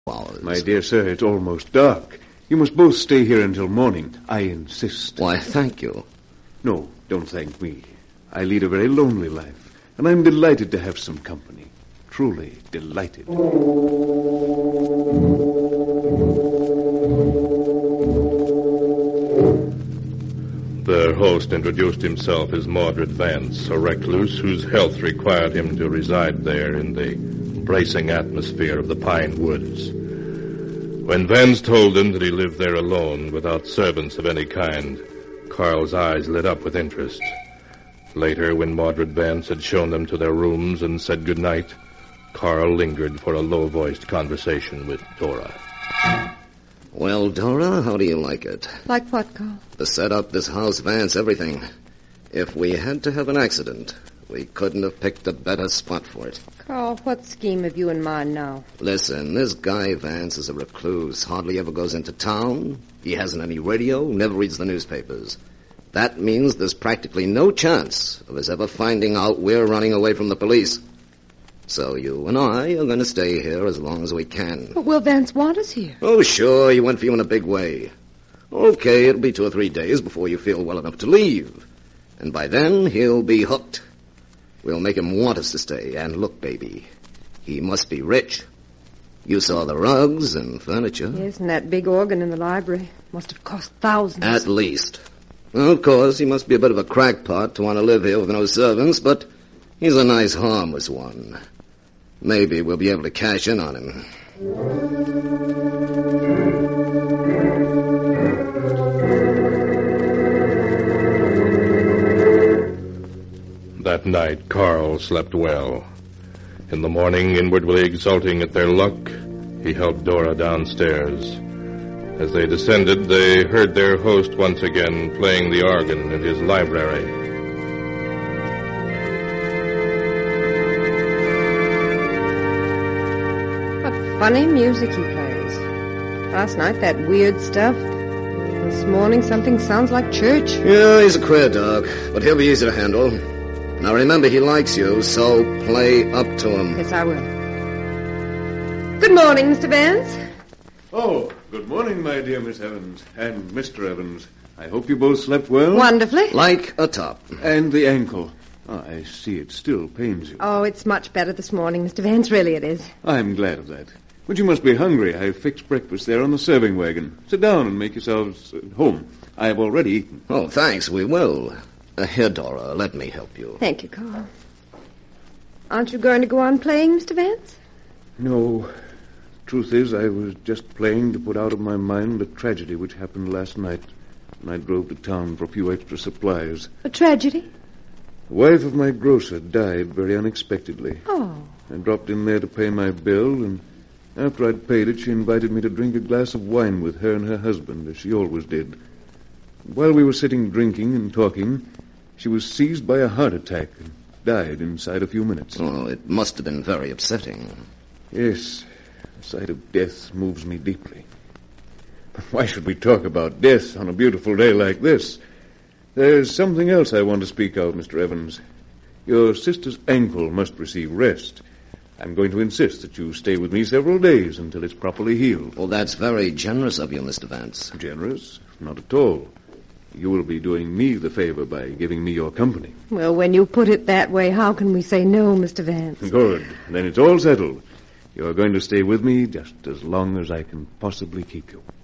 hours. My dear sir, it's almost dark. You must both stay here until morning. I insist. Why, thank you. No, don't thank me. I lead a very lonely life, and I'm delighted to have some company. Truly delighted. Their host introduced himself as Mordred Vance, a recluse whose health required him to reside there in the bracing atmosphere of the pine woods. When Vance told him that he lived there alone, without servants of any kind, Carl's eyes lit up with interest. Later, when Mordred Vance had shown them to their rooms and said goodnight, Carl lingered for a low-voiced conversation with Dora. Well, Dora, how do you like it? Like what, Carl? The setup, this house, Vance, everything. If we had to have an accident, we couldn't have picked a better spot for it. Carl, what scheme have you in mind now? Listen, this guy Vance is a recluse, hardly ever goes into town. He hasn't any radio, never reads the newspapers. That means there's practically no chance of us ever finding out we're running away from the police. So you and I are going to stay here as long as we can. But will Vance want us here? Oh, sure, he went for you in a big way. Okay, it'll be 2 or 3 days before you feel well enough to leave. And by then, he'll be hooked. We'll make him want us to stay. And look, baby, he must be rich. You saw the rugs and furniture. Yes, and that big organ in the library. Must have cost thousands. At least. Well, of course, he must be a bit of a crackpot to want to live here with no servants, but he's a nice, harmless one. Maybe we'll be able to cash in on him. That night, Carl slept well. In the morning, inwardly exulting at their luck, he helped Dora downstairs. As they descended, they heard their host once again playing the organ in his library. What funny music he plays. Last night, that weird stuff. This morning, something sounds like church. Yeah, he's a queer dog, but he'll be easy to handle. Now remember, he likes you, so play up to him. Yes, I will. Good morning, Mr. Vance. Oh, good morning, my dear Miss Evans. And Mr. Evans. I hope you both slept well. Wonderfully. Like a top. And the ankle. Oh, I see it still pains you. Oh, it's much better this morning, Mr. Vance. Really it is. I'm glad of that. But you must be hungry. I've fixed breakfast there on the serving wagon. Sit down and make yourselves at home. I have already eaten. Oh, thanks, we will. Here, Dora, let me help you. Thank you, Carl. Aren't you going to go on playing, Mr. Vance? No. Truth is, I was just playing to put out of my mind the tragedy which happened last night when I drove to town for a few extra supplies. A tragedy? The wife of my grocer died very unexpectedly. Oh. I dropped in there to pay my bill, and after I'd paid it, she invited me to drink a glass of wine with her and her husband, as she always did. While we were sitting drinking and talking, she was seized by a heart attack and died inside a few minutes. Oh, it must have been very upsetting. Yes, the sight of death moves me deeply. But why should we talk about death on a beautiful day like this? There's something else I want to speak of, Mr. Evans. Your sister's ankle must receive rest. I'm going to insist that you stay with me several days until it's properly healed. Well, that's very generous of you, Mr. Vance. Generous? Not at all. You will be doing me the favor by giving me your company. Well, when you put it that way, how can we say no, Mr. Vance? Good. Then it's all settled. You're going to stay with me just as long as I can possibly keep you.